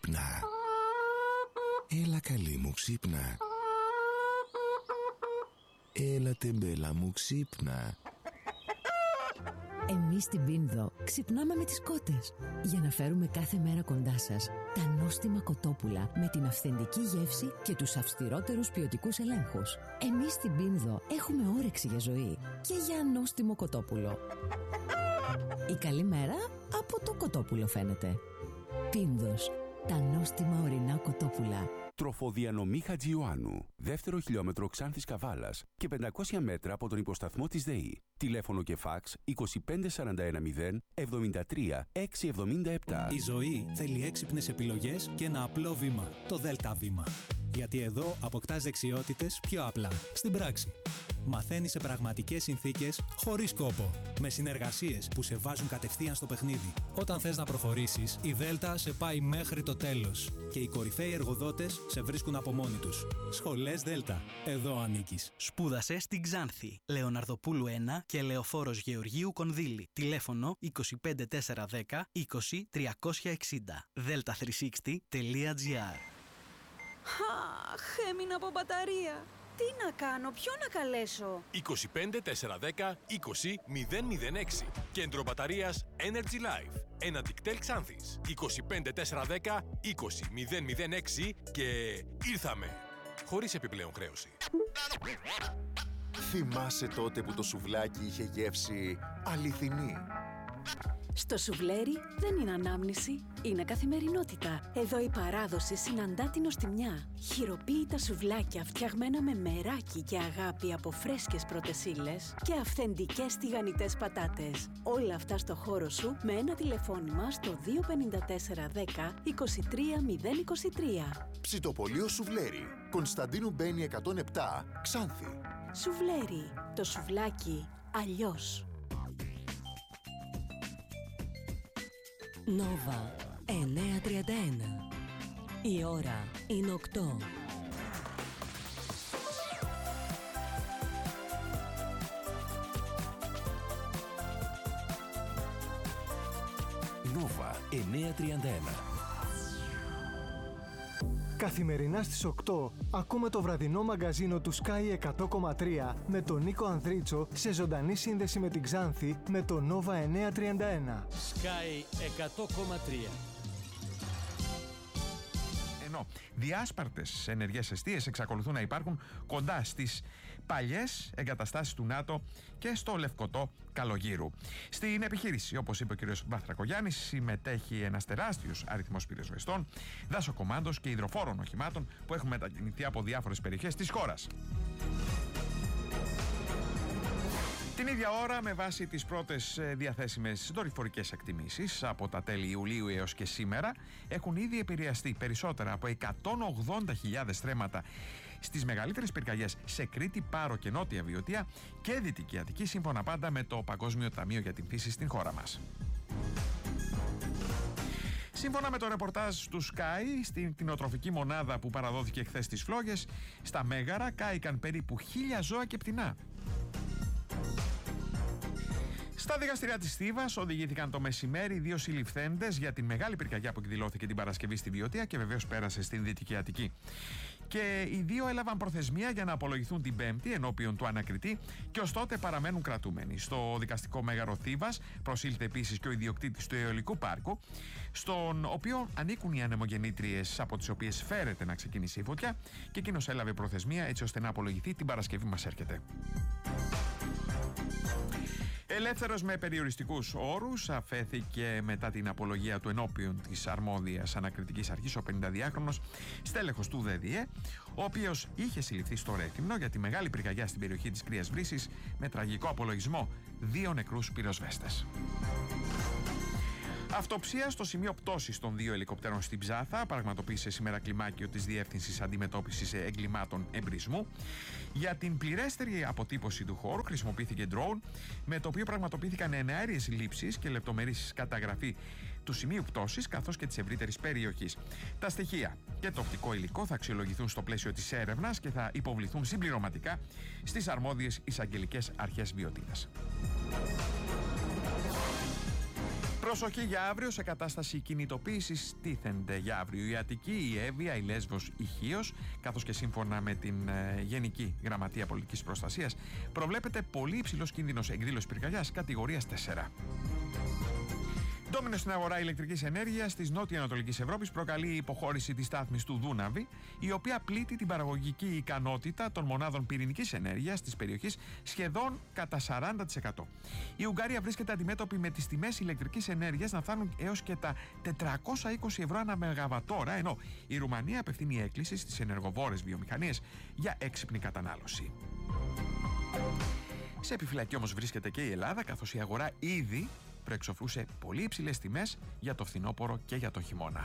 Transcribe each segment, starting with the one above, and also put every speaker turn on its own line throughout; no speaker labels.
ξύπνα. Έλα καλή μου, ξύπνα. Έλα τεμπέλα μου, ξύπνα.
Εμείς στην Πίνδο ξυπνάμε με τις κότες για να φέρουμε κάθε μέρα κοντά σας τα νόστιμα κοτόπουλα με την αυθεντική γεύση και τους αυστηρότερους ποιοτικούς ελέγχους. Εμείς στην Πίνδο έχουμε όρεξη για ζωή και για νόστιμο κοτόπουλο. Η καλή μέρα από το κοτόπουλο φαίνεται. Πίνδος, τα νόστιμα ορεινά κοτόπουλα.
Τροφοδιανομή Χατζιωάννου, δεύτερο χιλιόμετρο Ξάνθης Καβάλας και 500 μέτρα από τον υποσταθμό της ΔΕΗ. Τηλέφωνο και φάξ 25410 73 677.
Η ζωή θέλει έξυπνες επιλογές και ένα απλό βήμα, το ΔΕΛΤΑ βήμα. Γιατί εδώ αποκτάς δεξιότητες πιο απλά, στην πράξη. Μαθαίνεις σε πραγματικές συνθήκες, χωρίς κόπο. Με συνεργασίες που σε βάζουν κατευθείαν στο παιχνίδι. Όταν θες να προχωρήσεις, η ΔΕΛΤΑ σε πάει μέχρι το τέλος. Και οι κορυφαίοι εργοδότες σε βρίσκουν από μόνοι τους. Σχολές ΔΕΛΤΑ. Εδώ ανήκεις.
Σπούδασε στην Ξάνθη. Λεωναρδοπούλου 1 και Λεωφόρος Γεωργίου Κονδύλη. Τηλέφωνο 25410 20 360. delta360.gr.
Αχ, έμεινα από μπαταρία. Τι να κάνω, ποιον να καλέσω?
25410 20 006. Κέντρο μπαταρίας Energy Life. Ένα Dictel Ξάνθης. 25410 20 006 και ήρθαμε. Χωρίς επιπλέον χρέωση.
Θυμάσαι τότε που το σουβλάκι είχε γεύση αληθινή?
Στο σουβλέρι δεν είναι ανάμνηση, είναι καθημερινότητα. Εδώ η παράδοση συναντά την νοστιμιά. Χειροποίητα σουβλάκια φτιαγμένα με μεράκι και αγάπη από φρέσκες πρώτες ύλες και αυθεντικές τηγανιτές πατάτες. Όλα αυτά στο χώρο σου με ένα τηλεφώνημα στο 25410 23023.
Ψητοπολείο Σουβλέρι. Κωνσταντίνου Μπένη 107, Ξάνθη.
Σουβλέρι. Το σουβλάκι αλλιώς.
Νόβα 931. Η ώρα είναι 8.
Νόβα 931.
Καθημερινά στις 8 ακούμε το βραδινό μαγκαζίνο του Sky 100,3 με τον Νίκο Ανδρίτσο σε ζωντανή σύνδεση με την Ξάνθη με το Nova 931.
Sky 100,3.
Ενώ διάσπαρτες ενεργές εστίες εξακολουθούν να υπάρχουν κοντά στις παλιές εγκαταστάσεις του ΝΑΤΟ και στο Λευκοτό Καλογύρου. Στην επιχείρηση, όπως είπε ο κ. Βαθρακογιάννης, συμμετέχει ένας τεράστιος αριθμός πυροσβεστών, δασοκομάντος και υδροφόρων οχημάτων που έχουν μετακινηθεί από διάφορες περιοχές της χώρας. Την ίδια ώρα, με βάση τις πρώτες διαθέσιμες δορυφορικές εκτιμήσεις από τα τέλη Ιουλίου έως και σήμερα, έχουν ήδη επηρεαστεί περισσότερα από 180.000 στρέμματα στις μεγαλύτερες πυρκαγιές σε Κρήτη, Πάρο και Νότια Βιωτία και Δυτική Αττική, σύμφωνα πάντα με το Παγκόσμιο Ταμείο για την Φύση στην χώρα μας. Σύμφωνα με το ρεπορτάζ του Sky, στην κτηνοτροφική μονάδα που παραδόθηκε χθες στις Φλόγες, στα Μέγαρα κάηκαν περίπου 1.000 ζώα και πτηνά. Στα δικαστήρια της Θήβας οδηγήθηκαν το μεσημέρι 2 συλληφθέντες για την μεγάλη πυρκαγιά που εκδηλώθηκε την Παρασκευή στη Βιωτία και βεβαίως πέρασε στην Δυτική Αττική. Και οι δύο έλαβαν προθεσμία για να απολογηθούν την Πέμπτη ενώπιον του ανακριτή και ως τότε παραμένουν κρατούμενοι. Στο δικαστικό μέγαρο Θήβας προσήλθε επίσης και ο ιδιοκτήτης του Αιωλικού Πάρκου, στον οποίο ανήκουν οι ανεμογεννήτριες από τις οποίες φέρεται να ξεκινήσει η φωτιά, και εκείνος έλαβε προθεσμία έτσι ώστε να απολογηθεί την Παρασκευή μας έρχεται. Ελεύθερος με περιοριστικούς όρους αφέθηκε μετά την απολογία του ενώπιον της αρμόδιας ανακριτικής αρχής ο 52χρονος στέλεχος του ΔΔΕ, ο οποίος είχε συλληφθεί στο Ρέθυμνο για τη μεγάλη πυρκαγιά στην περιοχή της Κρύας Βρύσης με τραγικό απολογισμό 2 νεκρούς πυροσβέστες. Αυτοψία στο σημείο πτώσης των 2 ελικοπτέρων στην Ψάθα πραγματοποίησε σήμερα κλιμάκιο της Διεύθυνσης Αντιμετώπισης Εγκλημάτων Εμπρισμού. Για την πληρέστερη αποτύπωση του χώρου χρησιμοποιήθηκε drone, με το οποίο πραγματοποιήθηκαν εναέριες λήψεις και λεπτομερής καταγραφή του σημείου πτώσης καθώς και της ευρύτερης περιοχής. Τα στοιχεία και το οπτικό υλικό θα αξιολογηθούν στο πλαίσιο της έρευνας και θα υποβληθούν συμπληρωματικά στις αρμόδιες εισαγγελικές αρχές Βιωτίας. Προσοχή για αύριο, σε κατάσταση κινητοποίησης τίθενται για αύριο η Αττική, η Εύβοια, η Λέσβος, η Χίος, καθώς και σύμφωνα με την Γενική Γραμματεία Πολιτικής Προστασίας προβλέπεται πολύ υψηλός κίνδυνος εκδήλωσης πυρκαγιάς κατηγορίας 4. Ντόμινο στην αγορά ηλεκτρικής ενέργειας της νότια-ανατολικής Ευρώπης προκαλεί η υποχώρηση της στάθμης του Δούναβη, η οποία πλήττει την παραγωγική ικανότητα των μονάδων πυρηνικής ενέργειας της περιοχής σχεδόν κατά 40%. Η Ουγγαρία βρίσκεται αντιμέτωπη με τις τιμές ηλεκτρικής ενέργειας να φτάνουν έως και τα 420 ευρώ ανά μεγαβατόρα, ενώ η Ρουμανία απευθύνει έκκληση στις ενεργοβόρες βιομηχανίες για έξυπνη κατανάλωση. Σε επιφυλακή όμως βρίσκεται και η Ελλάδα, καθώς η αγορά ήδη προεξοφλούσε πολύ υψηλές τιμές για το φθινόπωρο και για το χειμώνα.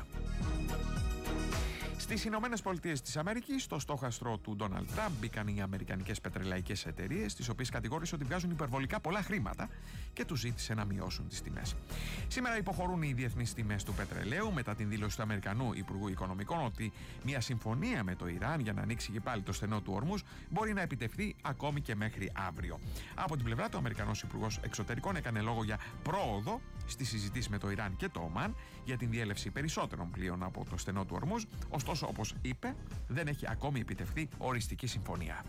Στις Ηνωμένες Πολιτείες της Αμερικής, στο στόχαστρο του Ντόναλντ Τραμπ μπήκαν οι αμερικανικές πετρελαϊκές εταιρείες, τις οποίες κατηγόρησε ότι βγάζουν υπερβολικά πολλά χρήματα και τους ζήτησε να μειώσουν τις τιμές. Σήμερα υποχωρούν οι διεθνείς τιμές του πετρελαίου μετά την δήλωση του Αμερικανού Υπουργού Οικονομικών ότι μια συμφωνία με το Ιράν για να ανοίξει και πάλι το στενό του Ορμούζ μπορεί να επιτευχθεί ακόμη και μέχρι αύριο. Από την πλευρά του, ο Αμερικανός Υπουργός Εξωτερικών έκανε λόγο για πρόοδο στη συζήτηση με το Ιράν και το Ομάν για την διέλευση περισσότερων πλοίων από το στενό του Ορμούζ. Ωστόσο, όπως είπε, δεν έχει ακόμη επιτευχθεί οριστική συμφωνία.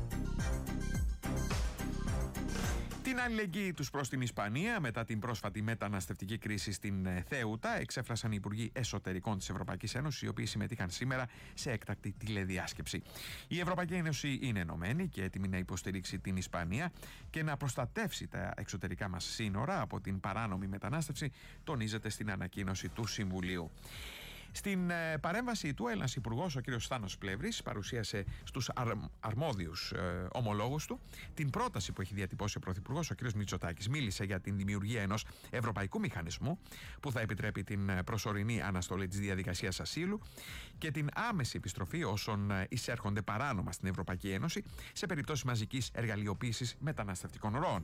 Την αλληλεγγύη τους προς την Ισπανία μετά την πρόσφατη μεταναστευτική κρίση στην Θέουτα εξέφρασαν οι Υπουργοί Εσωτερικών της Ευρωπαϊκής Ένωσης, οι οποίοι συμμετείχαν σήμερα σε έκτακτη τηλεδιάσκεψη. Η Ευρωπαϊκή Ένωση είναι ενωμένη και έτοιμη να υποστηρίξει την Ισπανία και να προστατεύσει τα εξωτερικά μας σύνορα από την παράνομη μετανάστευση, τονίζεται στην ανακοίνωση του Συμβουλίου. Στην παρέμβαση του, Έλληνας Υπουργός, ο κ. Στάνος Πλεύρης, παρουσίασε στους αρμόδιους ομολόγους του την πρόταση που έχει διατυπώσει ο Πρωθυπουργός, ο κ. Μητσοτάκης. Μίλησε για την δημιουργία ενός ευρωπαϊκού μηχανισμού που θα επιτρέπει την προσωρινή αναστολή της διαδικασίας ασύλου και την άμεση επιστροφή όσων εισέρχονται παράνομα στην Ευρωπαϊκή Ένωση σε περιπτώσεις μαζικής εργαλειοποίησης μεταναστευτικών ροών.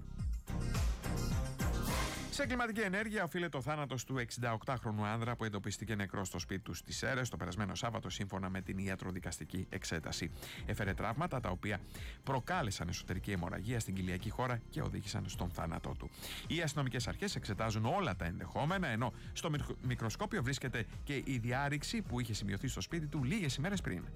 Σε κλιματική ενέργεια οφείλεται ο θάνατος του 68χρονου άνδρα που εντοπίστηκε νεκρός στο σπίτι του στις Σέρρες το περασμένο Σάββατο, σύμφωνα με την ιατροδικαστική εξέταση. Έφερε τραύματα τα οποία προκάλεσαν εσωτερική αιμορραγία στην κοιλιακή χώρα και οδήγησαν στον θάνατό του. Οι αστυνομικές αρχές εξετάζουν όλα τα ενδεχόμενα, ενώ στο μικροσκόπιο βρίσκεται και η διάρρηξη που είχε σημειωθεί στο σπίτι του λίγες ημέρες πριν.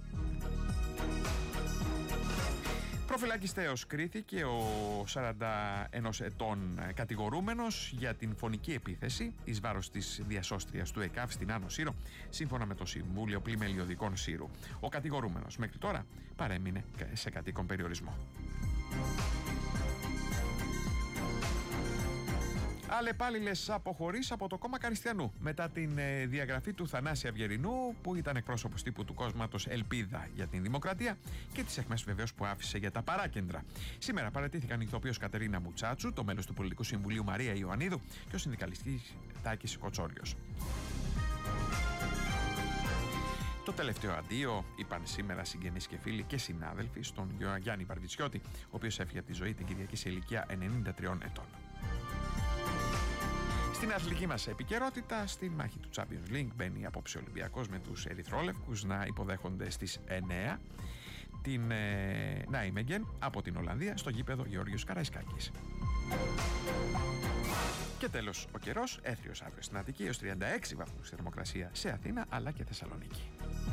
Προφυλακιστέως κρίθηκε ο 41 ετών κατηγορούμενος για την φωνική επίθεση εις βάρος της διασώστριας του ΕΚΑΒ στην Άνω Σύρο, σύμφωνα με το Συμβούλιο Πλημελιωδικών Σύρου. Ο κατηγορούμενος μέχρι τώρα παρέμεινε σε κατοίκον περιορισμό. Αλλεπάλληλες αποχωρείς από το κόμμα Καριστιανού μετά την διαγραφή του Θανάση Αυγερινού, που ήταν εκπρόσωπος τύπου του κόμματος Ελπίδα για την Δημοκρατία, και τις αιχμές βεβαίως που άφησε για τα παράκεντρα. Σήμερα παραιτήθηκαν η ηθοποιός Κατερίνα Μουτσάτσου, το μέλος του Πολιτικού Συμβουλίου Μαρία Ιωαννίδου και ο συνδικαλιστής Τάκης Κοτσόριος. Το τελευταίο αντίο είπαν σήμερα συγγενείς και φίλοι και συνάδελφοι στον Γιάννη Βαρβιτσιώτη, ο οποίος έφυγε από τη ζωή την Κυριακή σε ηλικία 93 ετών. Στην αθλητική μας επικαιρότητα, στη μάχη του Champions League μπαίνει απόψε ο Ολυμπιακός με τους Ερυθρόλευκους να υποδέχονται στις 9 την Νάιμεγγεν από την Ολλανδία στο γήπεδο Γεώργιος Καραϊσκάκης. Και τέλος ο καιρός, έθριος αύριο στην Αττική έως 36 βαθμούς θερμοκρασία σε Αθήνα αλλά και Θεσσαλονίκη.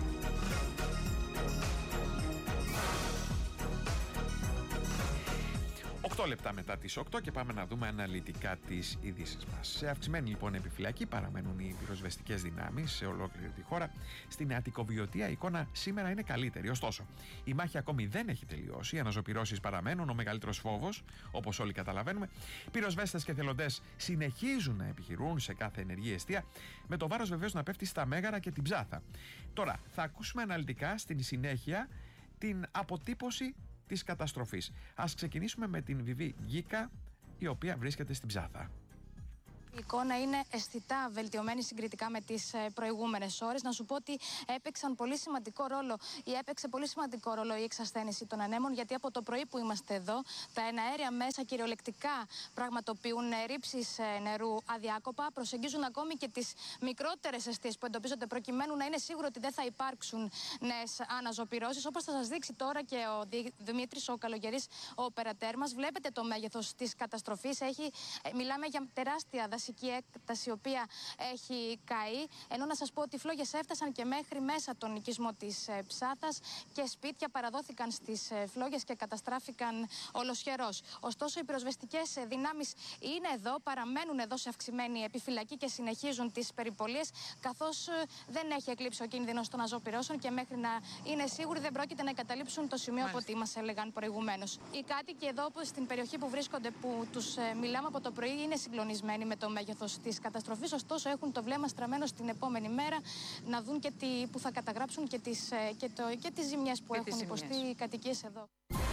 8 λεπτά μετά τις 8 και πάμε να δούμε αναλυτικά τις ειδήσεις μας. Σε αυξημένη λοιπόν επιφυλακή παραμένουν οι πυροσβεστικές δυνάμεις σε ολόκληρη τη χώρα. Στην Αττικοβιωτία η εικόνα σήμερα είναι καλύτερη. Ωστόσο, η μάχη ακόμη δεν έχει τελειώσει. Οι αναζωπυρώσεις παραμένουν ο μεγαλύτερος φόβος, όπως όλοι καταλαβαίνουμε. Πυροσβέστες και θελοντές συνεχίζουν να επιχειρούν σε κάθε ενεργή εστία, με το βάρος βεβαίως να πέφτει στα Μέγαρα και την Ψάθα. Τώρα, θα ακούσουμε αναλυτικά στην συνέχεια την αποτύπωση της καταστροφής. Ας ξεκινήσουμε με την Βιβί Γκίκα, η οποία βρίσκεται στην Ψάθα.
Η εικόνα είναι αισθητά βελτιωμένη συγκριτικά με τις προηγούμενες ώρες. Να σου πω ότι έπαιξε πολύ σημαντικό ρόλο η εξασθένηση των ανέμων, γιατί από το πρωί που είμαστε εδώ, τα εναέρια μέσα κυριολεκτικά πραγματοποιούν ρήψεις νερού αδιάκοπα, προσεγγίζουν ακόμη και τις μικρότερες εστίες που εντοπίζονται, προκειμένου να είναι σίγουρο ότι δεν θα υπάρξουν νέες αναζωπυρώσεις. Όπως θα σας δείξει τώρα και ο Δημήτρης, ο Καλογερής, ο οπερατέρ μας, βλέπετε το μέγεθος της καταστροφής. Μιλάμε για τεράστια δασικά δασική έκταση η οποία έχει καεί. Ενώ να σας πω ότι οι φλόγες έφτασαν και μέχρι μέσα τον οικισμό της Ψάθας και σπίτια παραδόθηκαν στις φλόγες και καταστράφηκαν ολοσχερώς. Ωστόσο, οι πυροσβεστικές δυνάμεις είναι εδώ, παραμένουν εδώ σε αυξημένη επιφυλακή και συνεχίζουν τις περιπολίες, καθώς δεν έχει εκλείψει ο κίνδυνος των αζωπυρώσεων και μέχρι να είναι σίγουροι δεν πρόκειται να εγκαταλείψουν το σημείο από ό,τι μας έλεγαν προηγουμένως. Οι κάτοικοι εδώ στην περιοχή που βρίσκονται, που τους μιλάμε από το πρωί, είναι συγκλονισμένοι με το μέγεθος της καταστροφής. Ωστόσο, έχουν το βλέμμα στραμμένο στην επόμενη μέρα να δουν και που θα καταγράψουν και τις ζημιές που έχουν υποστεί οι κατοικίες εδώ.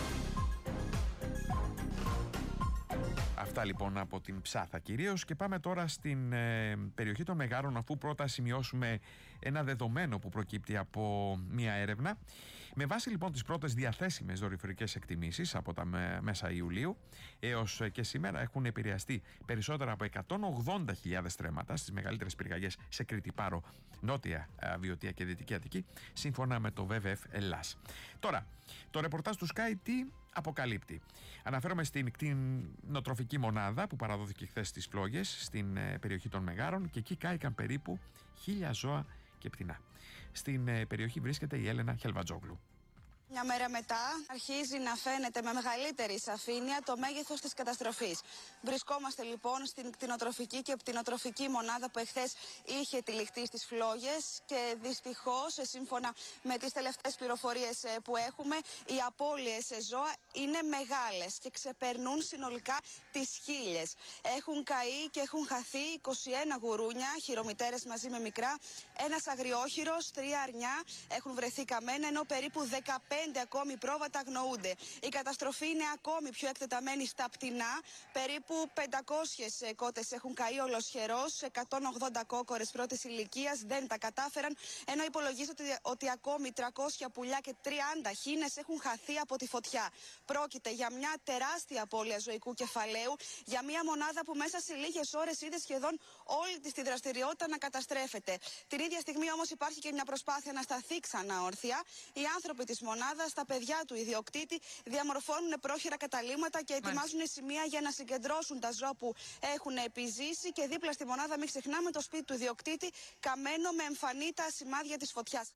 Αυτά λοιπόν από την Ψάθα κυρίως, και πάμε τώρα στην περιοχή των Μεγάρων, αφού πρώτα σημειώσουμε ένα δεδομένο που προκύπτει από μια έρευνα. Με βάση λοιπόν τις πρώτες διαθέσιμες δορυφορικές εκτιμήσεις από τα μέσα Ιουλίου έως και σήμερα, έχουν επηρεαστεί περισσότερα από 180.000 στρέμματα στις μεγαλύτερες πυρκαγιές σε Κρήτη, Πάρο, Νότια Βιωτία και Δυτική Αττική, σύμφωνα με το WWF Ελλάς. Τώρα, το ρεπορτάζ του Sky τι αποκαλύπτει? Αναφέρομαι στην κτηνοτροφική μονάδα που παραδόθηκε χθες στις φλόγες στην περιοχή των Μεγάρων, και εκεί κάηκαν περίπου 1.000 ζώα και πτηνά. Στην περιοχή βρίσκεται η Έλενα Χελβατζόγλου.
Μια μέρα μετά αρχίζει να φαίνεται με μεγαλύτερη σαφήνεια το μέγεθος της καταστροφής. Βρισκόμαστε λοιπόν στην κτηνοτροφική και πτηνοτροφική μονάδα που εχθές είχε τυλιχτεί στις φλόγες, και δυστυχώς, σύμφωνα με τις τελευταίες πληροφορίες που έχουμε, οι απώλειες σε ζώα είναι μεγάλες και ξεπερνούν συνολικά τις 1.000. Έχουν καεί και έχουν χαθεί 21 γουρούνια, χειρομητέρες μαζί με μικρά, ένας αγριόχειρος, 3 αρνιά έχουν βρεθεί καμένα, ενώ περίπου 15 ακόμη πρόβατα αγνοούνται. Η καταστροφή είναι ακόμη πιο εκτεταμένη στα πτηνά. Περίπου 500 κότες έχουν καεί ολοσχερώς, 180 κόκορες πρώτης ηλικίας δεν τα κατάφεραν, ενώ υπολογίζεται ότι ακόμη 300 πουλιά και 30 χήνες έχουν χαθεί από τη φωτιά. Πρόκειται για μια τεράστια απώλεια ζωικού κεφαλαίου, για μια μονάδα που μέσα σε λίγες ώρες είδε σχεδόν όλη της τη δραστηριότητα να καταστρέφεται. Την ίδια στιγμή όμως υπάρχει και μια προσπάθεια να σταθεί ξανά όρθια. Οι άνθρωποι της μονάδας, τα παιδιά του ιδιοκτήτη, διαμορφώνουν πρόχειρα καταλύματα και ετοιμάζουν σημεία για να συγκεντρώσουν τα ζώα που έχουν επιζήσει, και δίπλα στη μονάδα, μην ξεχνάμε, το σπίτι του ιδιοκτήτη καμένο με εμφανή τα σημάδια της φωτιάς.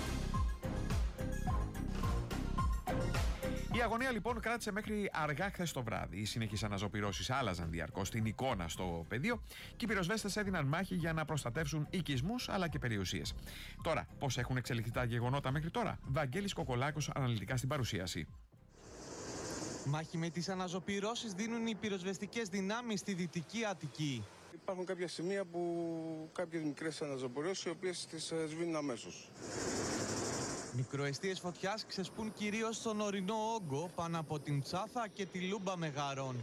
Η αγωνία λοιπόν κράτησε μέχρι αργά χθες το βράδυ. Οι συνεχείς αναζωπυρώσεις άλλαζαν διαρκώς την εικόνα στο πεδίο και οι πυροσβέστες έδιναν μάχη για να προστατεύσουν οικισμούς αλλά και περιουσίες. Τώρα, πώς έχουν εξελιχθεί τα γεγονότα μέχρι τώρα? Βαγγέλης Κοκολάκος αναλυτικά στην παρουσίαση.
Μάχη με τις αναζωπυρώσεις δίνουν οι πυροσβεστικές δυνάμεις στη Δυτική Αττική.
Υπάρχουν κάποια σημεία που κάποιες μικρές αναζωπυρώσεις, οι οποίες τις σβήνουν αμέσως.
Μικροαιστείες φωτιάς ξεσπούν κυρίως στον ορεινό όγκο πάνω από την Ψάθα και τη Λούμπα Μεγάρων.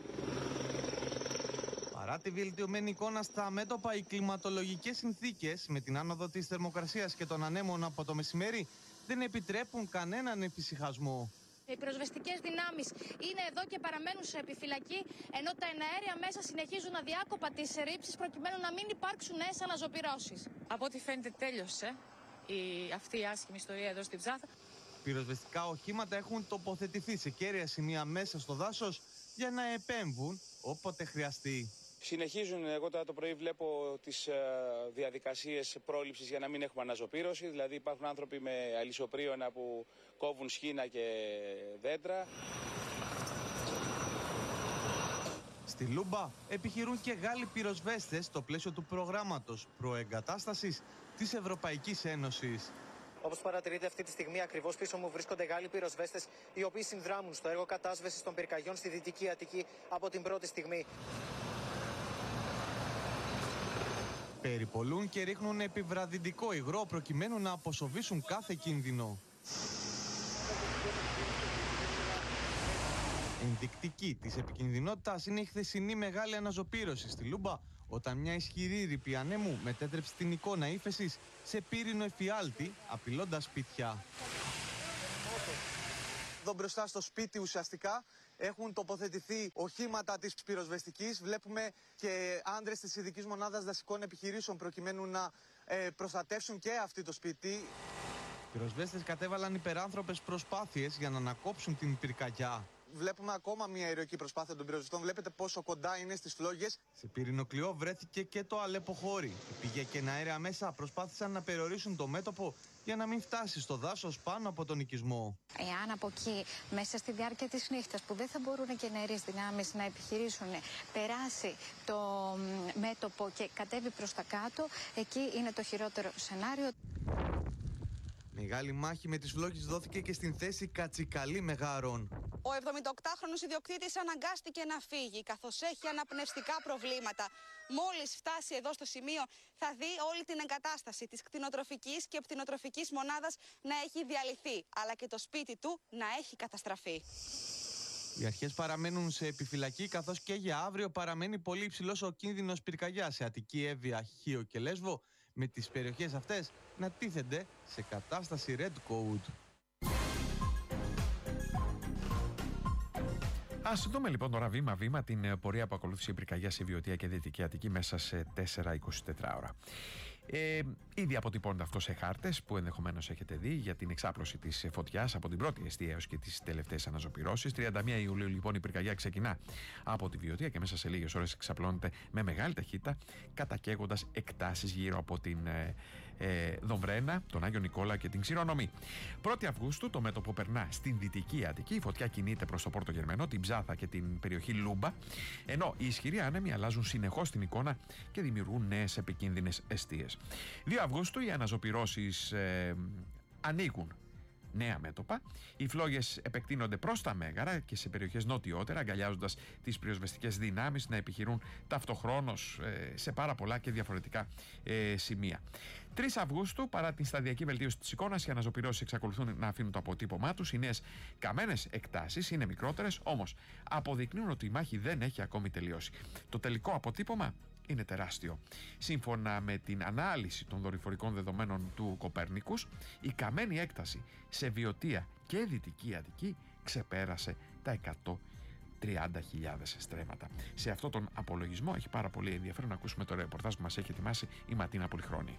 Παρά τη βελτιωμένη εικόνα στα μέτωπα, οι κλιματολογικές συνθήκες με την άνοδο της θερμοκρασίας και των ανέμων από το μεσημέρι δεν επιτρέπουν κανέναν εφησυχασμό.
Οι πυροσβεστικές δυνάμεις είναι εδώ και παραμένουν σε επιφυλακή, ενώ τα εναέρια μέσα συνεχίζουν αδιάκοπα τις ρήψεις προκειμένου να μην υπάρξουν νέες αναζωπυρώσεις.
Από ό,τι φαίνεται τέλειωσε αυτή η άσχημη ιστορία εδώ στην Ψάθα.
Πυροσβεστικά οχήματα έχουν τοποθετηθεί σε κέρια σημεία μέσα στο δάσος για να επέμβουν όποτε χρειαστεί.
Συνεχίζουν, εγώ τώρα το πρωί βλέπω τις διαδικασίες πρόληψης για να μην έχουμε αναζωπήρωση. Δηλαδή υπάρχουν άνθρωποι με αλυσοπρίωνα που κόβουν σχήνα και δέντρα.
Στη Λούμπα επιχειρούν και Γάλλοι πυροσβέστες στο πλαίσιο του προγράμματος προεγκατάστασης της Ευρωπαϊκής Ένωσης.
Όπως παρατηρείτε αυτή τη στιγμή, ακριβώς πίσω μου βρίσκονται Γάλλοι πυροσβέστες, οι οποίοι συνδράμουν στο έργο κατάσβεσης των πυρκαγιών στη Δυτική Αττική από την πρώτη στιγμή.
Περιπολούν και ρίχνουν επιβραδυντικό υγρό προκειμένου να αποσοβήσουν κάθε κίνδυνο. Ενδεικτική της επικινδυνότητας είναι η χθεσινή μεγάλη αναζωπήρωση στη Λούμπα, όταν μια ισχυρή ρήπη ανέμου μετέτρεψε την εικόνα ύφεσης σε πύρινο εφιάλτη, απειλώντας σπίτια.
Εδώ μπροστά στο σπίτι ουσιαστικά έχουν τοποθετηθεί οχήματα της πυροσβεστικής. Βλέπουμε και άντρες της ειδικής μονάδας δασικών επιχειρήσεων προκειμένου να προστατεύσουν και αυτή το σπίτι.
Οι πυροσβέστες κατέβαλαν υπεράνθρωπες προσπάθειες για να ανακόψουν την πυρκαγιά.
βλέπουμε ακόμα μια ηρωική προσπάθεια των πυροσβεστών. Βλέπετε πόσο κοντά είναι στις φλόγες.
Σε Πυρηνοκλειό βρέθηκε και το Αλέπο Χώρι. Οι πηγές και αέρια μέσα προσπάθησαν να περιορίσουν το μέτωπο για να μην φτάσει στο δάσος πάνω από τον οικισμό.
Εάν από εκεί, μέσα στη διάρκεια της νύχτας, που δεν θα μπορούν και νεαρίες δυνάμεις να επιχειρήσουν, περάσει το μέτωπο και κατέβει προς τα κάτω, εκεί είναι το χειρότερο σενάριο.
Μεγάλη μάχη με τις φλόγες δόθηκε και στην θέση Κατσικαλή Μεγάρων.
Ο 78χρονος ιδιοκτήτης αναγκάστηκε να φύγει, καθώς έχει αναπνευστικά προβλήματα. Μόλις φτάσει εδώ στο σημείο, θα δει όλη την εγκατάσταση της κτηνοτροφικής και πτηνοτροφικής μονάδας να έχει διαλυθεί, αλλά και το σπίτι του να έχει καταστραφεί.
Οι αρχές παραμένουν σε επιφυλακή, καθώς και για αύριο παραμένει πολύ υψηλός ο κίνδυνος πυρκαγιάς σε Αττική, Εύβοια, Χίο και Λέσβο, με τις περιοχές αυτές να τίθενται σε κατάσταση Red Code.
Ας δούμε λοιπόν τώρα βήμα-βήμα την πορεία που ακολούθησε η πυρκαγιά σε Βιωτία και Δυτική Αττική μέσα σε 4-24 ώρα. Ήδη αποτυπώνεται αυτό σε χάρτες που ενδεχομένως έχετε δει για την εξάπλωση της φωτιάς από την πρώτη εστία έως και τις τελευταίες αναζωπυρώσεις. 31 Ιουλίου λοιπόν η πυρκαγιά ξεκινά από τη Βιωτία και μέσα σε λίγες ώρες εξαπλώνεται με μεγάλη ταχύτητα, κατακαίγοντας εκτάσεις γύρω από την Δομβρένα, τον Άγιο Νικόλα και την Ξηρονομή. 1η Αυγούστου το μέτωπο περνά στην Δυτική Αττική, η φωτιά κινείται προς το Πόρτο Γερμενό, την Ψάθα και την περιοχή Λούμπα, ενώ οι ισχυροί άνεμοι αλλάζουν συνεχώς την εικόνα και δημιουργούν νέες επικίνδυνες εστίες. 2 Αυγούστου οι αναζωπυρώσεις ανοίγουν νέα μέτωπα. Οι φλόγες επεκτείνονται προς τα Μέγαρα και σε περιοχές νοτιότερα, αγκαλιάζοντας τις πυροσβεστικές δυνάμεις να επιχειρούν ταυτοχρόνως σε πάρα πολλά και διαφορετικά σημεία. 3 Αυγούστου, παρά την σταδιακή βελτίωση της εικόνας, οι αναζωπυρώσεις εξακολουθούν να αφήνουν το αποτύπωμά τους. Οι νέες καμένες εκτάσεις είναι μικρότερες, όμως αποδεικνύουν ότι η μάχη δεν έχει ακόμη τελειώσει. Το τελικό αποτύπωμα είναι τεράστιο. Σύμφωνα με την ανάλυση των δορυφορικών δεδομένων του Κοπέρνικους, η καμένη έκταση σε Βιωτία και Δυτική Αττική ξεπέρασε τα 130.000 στρέμματα. Σε αυτόν τον απολογισμό έχει πάρα πολύ ενδιαφέρον να ακούσουμε το ρεπορτάζ που μας έχει ετοιμάσει η Ματίνα Πολυχρόνη.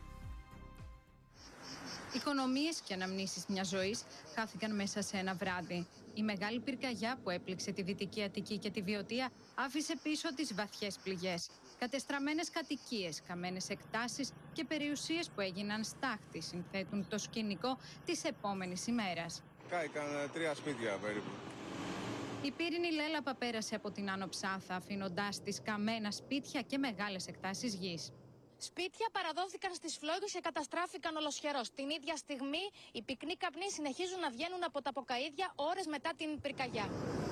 Οικονομίες και αναμνήσεις μιας ζωής χάθηκαν μέσα σε ένα βράδυ. Η μεγάλη πυρκαγιά που έπληξε τη Δυτική Αττική και τη Βιωτία άφησε πίσω τις βαθιές πληγές. Κατεστραμμένες κατοικίες, καμένες εκτάσεις και περιουσίες που έγιναν στάχτη συνθέτουν το σκηνικό της επόμενης ημέρας.
Κάηκαν 3 σπίτια περίπου.
Η πύρινη λέλαπα πέρασε από την Άνω Ψάθα, αφήνοντάς τις καμένα σπίτια και μεγάλες εκτάσεις γης.
Σπίτια παραδόθηκαν στις φλόγες και καταστράφηκαν ολοσχερώς. Την ίδια στιγμή οι πυκνοί καπνοί συνεχίζουν να βγαίνουν από τα αποκαΐδια ώρες μετά την πυρκαγιά.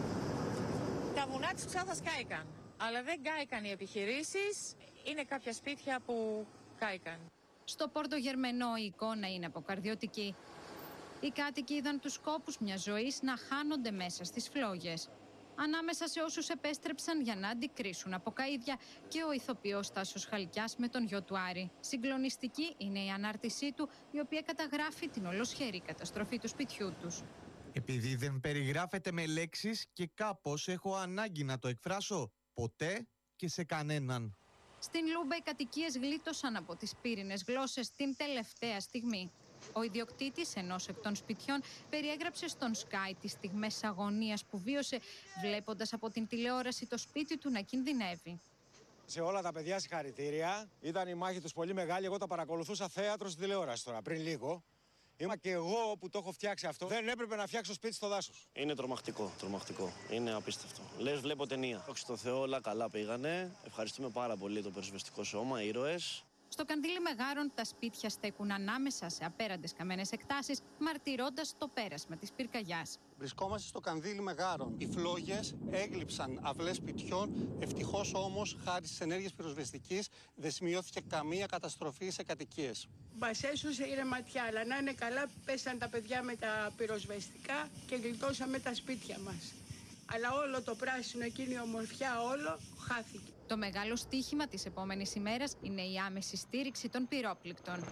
Τα βουνά της Ψάθας κάηκαν, αλλά δεν κάηκαν οι επιχειρήσεις. Είναι κάποια σπίτια που κάηκαν.
Στο Πόρτο Γερμενό η εικόνα είναι αποκαρδιωτική. Οι κάτοικοι είδαν τους κόπους μιας ζωής να χάνονται μέσα στις φλόγες. Ανάμεσα σε όσους επέστρεψαν για να αντικρίσουν από καΐδια και ο ηθοποιός Τάσος Χαλκιάς με τον γιο του Άρη. Συγκλονιστική είναι η ανάρτησή του, η οποία καταγράφει την ολοσχερή καταστροφή του σπιτιού τους.
Επειδή δεν περιγράφεται με λέξεις και κάπως έχω ανάγκη να το εκφράσω, ποτέ και σε κανέναν.
Στην Λούμπα οι κατοικίες γλίτωσαν από τις πύρινες γλώσσες την τελευταία στιγμή. Ο ιδιοκτήτης ενός εκ των σπιτιών περιέγραψε στον Sky τις στιγμές αγωνίας που βίωσε, βλέποντας από την τηλεόραση το σπίτι του να κινδυνεύει.
Σε όλα τα παιδιά συγχαρητήρια. Ήταν η μάχη τους πολύ μεγάλη. Εγώ τα παρακολουθούσα θέατρο στη τηλεόραση τώρα, πριν λίγο. Είμαι και εγώ που το έχω φτιάξει αυτό. Δεν έπρεπε να φτιάξω σπίτι στο δάσος.
Είναι τρομακτικό. Είναι απίστευτο. Λες, βλέπω ταινία. Δόξα τω Θεώ, όλα καλά πήγανε. Ευχαριστούμε πάρα πολύ το πυροσβεστικό σώμα, ήρωες.
Στο Κανδύλι Μεγάρων τα σπίτια στέκουν ανάμεσα σε απέραντες καμένες εκτάσεις, μαρτυρώντας το πέρασμα της πυρκαγιάς.
Βρισκόμαστε στο Κανδύλι Μεγάρων. Οι φλόγες έγλειψαν αυλές σπιτιών. Ευτυχώς όμως, χάρη στις ενέργειες πυροσβεστικής, δεν σημειώθηκε καμία καταστροφή σε κατοικίες.
Μας έσωσε η ρεματιά, αλλά να είναι καλά, πέσαν τα παιδιά με τα πυροσβεστικά και γλιτώσαμε τα σπίτια μας. Αλλά όλο το πράσινο, εκείνη η ομορφιά, όλο χάθηκε.
Το μεγάλο στοίχημα της επόμενης ημέρας είναι η άμεση στήριξη των πυρόπληκτων.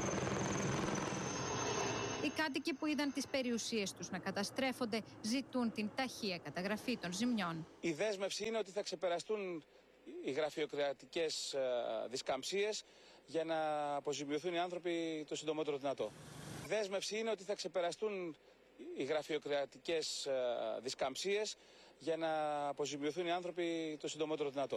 Οι κάτοικοι που είδαν τις περιουσίες τους να καταστρέφονται ζητούν την ταχεία καταγραφή των ζημιών.
Η δέσμευση είναι ότι θα ξεπεραστούν οι γραφειοκρατικές δισκαμψίες για να αποζημιωθούν οι άνθρωποι το συντομότερο δυνατό. Η δέσμευση είναι ότι θα ξεπεραστούν οι γραφειοκρατικές δισκαμψίες για να αποζημιωθούν οι άνθρωποι το συντομότερο δυνατό.